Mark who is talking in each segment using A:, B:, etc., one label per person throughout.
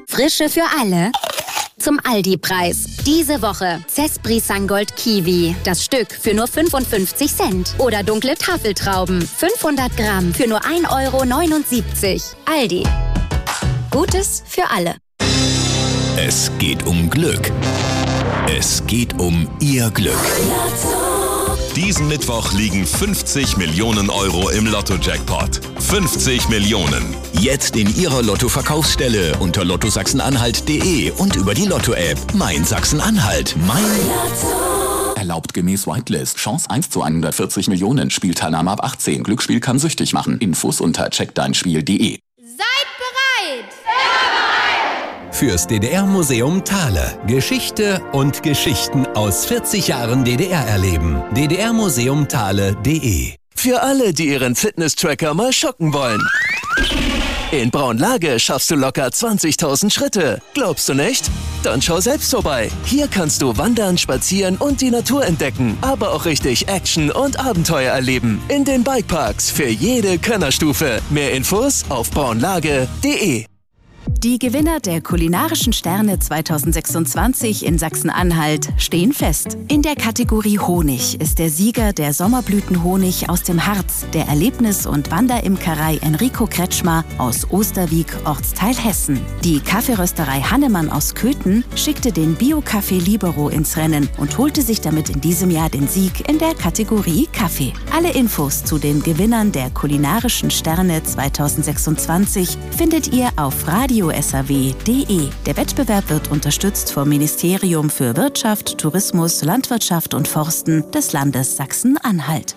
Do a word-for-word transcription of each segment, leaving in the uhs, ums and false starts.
A: Frische für alle. Zum Aldi-Preis. Diese Woche Zespri Sangold Kiwi. Das Stück für nur fünfundfünfzig Cent. Oder dunkle Tafeltrauben. fünfhundert Gramm für nur ein Euro neunundsiebzig. Aldi. Gutes für alle.
B: Es geht um Glück. Es geht um Ihr Glück. Diesen Mittwoch liegen fünfzig Millionen Euro im Lotto-Jackpot. fünfzig Millionen. Jetzt in Ihrer Lotto-Verkaufsstelle unter lotto sachsen-anhalt punkt de und über die Lotto-App. Mein Sachsen-Anhalt. Mein Lotto.
C: Erlaubt gemäß Whitelist. Chance eins zu hundertvierzig Millionen. Spielteilnahme ab achtzehn. Glücksspiel kann süchtig machen. Infos unter check dein spiel punkt de.
D: Seid bereit!
B: Fürs D D R-Museum Thale. Geschichte und Geschichten aus vierzig Jahren D D R erleben. d d r museum thale punkt de.
E: Für alle, die ihren Fitness-Tracker mal schocken wollen. In Braunlage schaffst du locker zwanzigtausend Schritte. Glaubst du nicht? Dann schau selbst vorbei. Hier kannst du wandern, spazieren und die Natur entdecken. Aber auch richtig Action und Abenteuer erleben. In den Bikeparks für jede Könnerstufe. Mehr Infos auf braunlage punkt de.
F: Die Gewinner der kulinarischen Sterne zweitausendsechsundzwanzig in Sachsen-Anhalt stehen fest. In der Kategorie Honig ist der Sieger der Sommerblütenhonig aus dem Harz, der Erlebnis- und Wanderimkerei Enrico Kretschmer aus Osterwieck, Ortsteil Hessen. Die Kaffeerösterei Hannemann aus Köthen schickte den Bio-Kaffee Libero ins Rennen und holte sich damit in diesem Jahr den Sieg in der Kategorie Kaffee. Alle Infos zu den Gewinnern der kulinarischen Sterne zweitausendsechsundzwanzig findet ihr auf radio s a w punkt de. Der Wettbewerb wird unterstützt vom Ministerium für Wirtschaft, Tourismus, Landwirtschaft und Forsten des Landes Sachsen-Anhalt.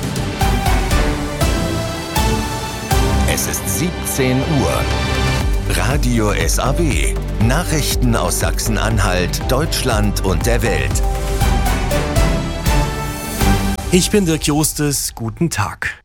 B: Es ist siebzehn Uhr. Radio S A W. Nachrichten aus Sachsen-Anhalt, Deutschland und der Welt.
G: Ich bin Dirk Jostes. Guten Tag.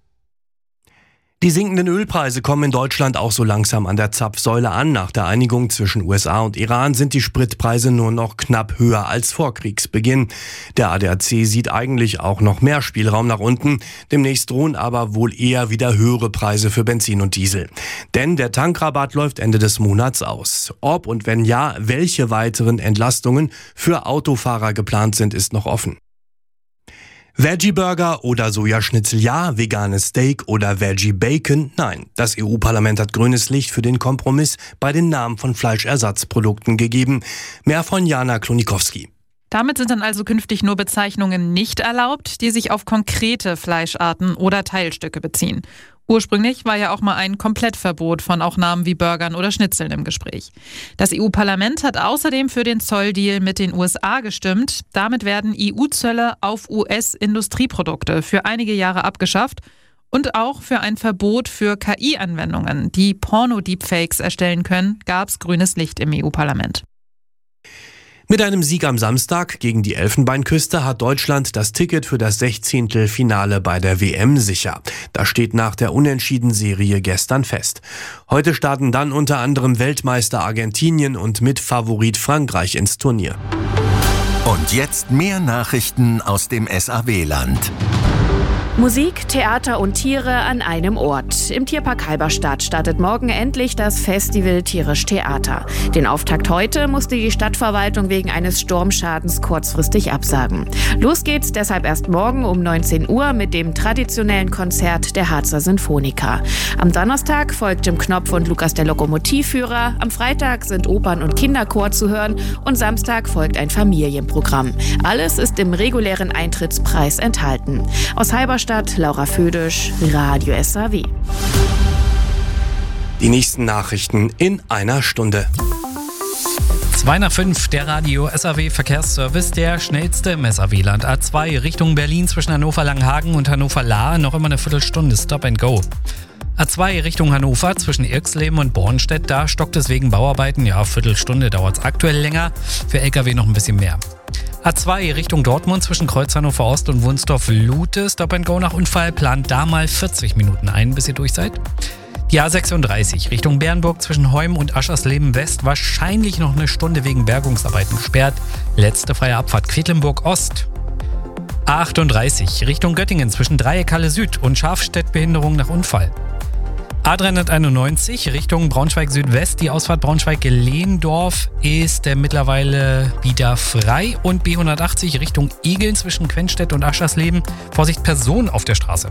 G: Die sinkenden Ölpreise kommen in Deutschland auch so langsam an der Zapfsäule an. Nach der Einigung zwischen U S A und Iran sind die Spritpreise nur noch knapp höher als vor Kriegsbeginn. Der A D A C sieht eigentlich auch noch mehr Spielraum nach unten. Demnächst drohen aber wohl eher wieder höhere Preise für Benzin und Diesel. Denn der Tankrabatt läuft Ende des Monats aus. Ob und wenn ja, welche weiteren Entlastungen für Autofahrer geplant sind, ist noch offen. Veggie-Burger oder Sojaschnitzel ja, veganes Steak oder Veggie-Bacon nein. Das E U-Parlament hat grünes Licht für den Kompromiss bei den Namen von Fleischersatzprodukten gegeben. Mehr von Jana Klonikowski.
H: Damit sind dann also künftig nur Bezeichnungen nicht erlaubt, die sich auf konkrete Fleischarten oder Teilstücke beziehen. Ursprünglich war ja auch mal ein Komplettverbot von auch Namen wie Burgern oder Schnitzeln im Gespräch. Das E U-Parlament hat außerdem für den Zolldeal mit den U S A gestimmt. Damit werden E U-Zölle auf U S-Industrieprodukte für einige Jahre abgeschafft und auch für ein Verbot für K I-Anwendungen, die Porno-Deepfakes erstellen können, gab es grünes Licht im E U-Parlament.
G: Mit einem Sieg am Samstag gegen die Elfenbeinküste hat Deutschland das Ticket für das Sechzehntelfinale bei der W M sicher. Das steht nach der Unentschieden-Serie gestern fest. Heute starten dann unter anderem Weltmeister Argentinien und Mitfavorit Frankreich ins Turnier.
B: Und jetzt mehr Nachrichten aus dem S A W-Land.
I: Musik, Theater und Tiere an einem Ort. Im Tierpark Halberstadt startet morgen endlich das Festival Tierisch Theater. Den Auftakt heute musste die Stadtverwaltung wegen eines Sturmschadens kurzfristig absagen. Los geht's deshalb erst morgen um neunzehn Uhr mit dem traditionellen Konzert der Harzer Sinfoniker. Am Donnerstag folgt Jim Knopf und Lukas der Lokomotivführer. Am Freitag sind Opern- und Kinderchor zu hören und Samstag folgt ein Familienprogramm. Alles ist im regulären Eintrittspreis enthalten. Aus Halberstadt Laura Födisch, Radio S A W.
G: Die nächsten Nachrichten in einer Stunde.
J: zwei nach fünf, der Radio S A W Verkehrsservice, der schnellste im S A W-Land. A zwei Richtung Berlin zwischen Hannover-Langhagen und Hannover-Lahr, noch immer eine Viertelstunde Stop and Go. A zwei Richtung Hannover zwischen Irxleben und Bornstedt, da stockt es wegen Bauarbeiten. Ja, Viertelstunde dauert es aktuell länger, für L K W noch ein bisschen mehr. A zwei Richtung Dortmund zwischen Kreuz Hannover Ost und Wunsdorf-Lute, Stop and Go nach Unfall, plant da mal vierzig Minuten ein, bis ihr durch seid. Die A sechsunddreißig Richtung Bernburg zwischen Heum und Aschersleben West, wahrscheinlich noch eine Stunde wegen Bergungsarbeiten gesperrt. Letzte freie Abfahrt Quedlinburg Ost. A achtunddreißig Richtung Göttingen zwischen Dreieckhalle Süd und Schafstedt Behinderung nach Unfall. A dreihunderteinundneunzig Richtung Braunschweig-Südwest. Die Ausfahrt Braunschweig-Lehndorf ist äh, mittlerweile wieder frei. Und B hundertachtzig Richtung Egeln zwischen Quenstedt und Aschersleben. Vorsicht, Personen auf der Straße.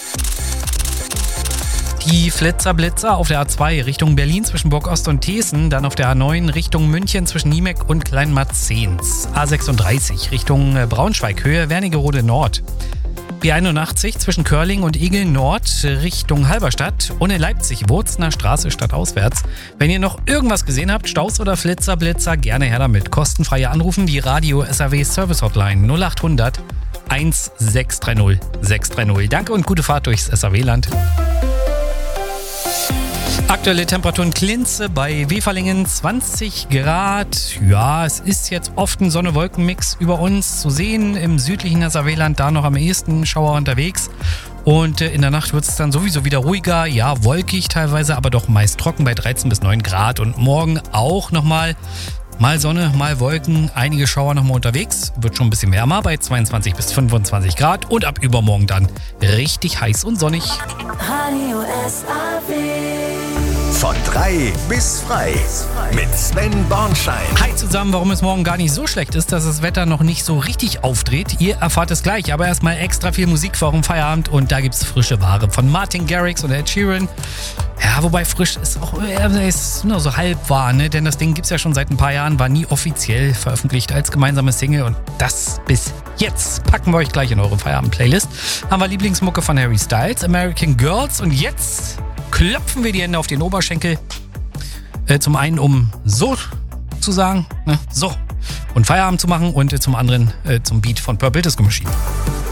J: Die Flitzer-Blitzer auf der A zwei Richtung Berlin zwischen Burg Ost und Thesen. Dann auf der A neun Richtung München zwischen Niemeck und Kleinmarzens. A sechsunddreißig Richtung Braunschweig, Höhe Wernigerode Nord. B einundachtzig zwischen Körling und Egeln Nord Richtung Halberstadt. Und in Leipzig, Wurzner Straße stadtauswärts. Wenn ihr noch irgendwas gesehen habt, Staus oder Flitzer, Blitzer, gerne her damit. Kostenfreie Anrufen, die Radio S A W Service Hotline null achthundert sechs drei null sechs drei null. Danke und gute Fahrt durchs S A W-Land. Aktuelle Temperaturen Klinze bei Weferlingen zwanzig Grad. Ja, es ist jetzt oft ein Sonne-Wolken-Mix über uns zu sehen. Im südlichen S A W-Land da noch am ehesten Schauer unterwegs. Und in der Nacht wird es dann sowieso wieder ruhiger. Ja, wolkig teilweise, aber doch meist trocken bei dreizehn bis neun Grad. Und morgen auch nochmal mal Sonne, mal Wolken. Einige Schauer nochmal unterwegs. Wird schon ein bisschen wärmer bei zweiundzwanzig bis fünfundzwanzig Grad. Und ab übermorgen dann richtig heiß und sonnig.
K: Radio S A W. Von drei bis frei mit Sven Bornschein.
J: Hi zusammen, warum es morgen gar nicht so schlecht ist, dass das Wetter noch nicht so richtig aufdreht. Ihr erfahrt es gleich, aber erstmal extra viel Musik vor eurem Feierabend und da gibt's frische Ware von Martin Garrix und Ed Sheeran. Ja, wobei frisch ist auch ist nur so halb wahr, ne? Denn das Ding gibt's ja schon seit ein paar Jahren, war nie offiziell veröffentlicht als gemeinsame Single und das bis jetzt packen wir euch gleich in eure Feierabend-Playlist. Haben wir Lieblingsmucke von Harry Styles, American Girls und jetzt klopfen wir die Hände auf den Oberschenkel. Äh, zum einen, um so zu sagen, ne? So, und Feierabend zu machen und äh, zum anderen äh, zum Beat von Purple Disco Machine.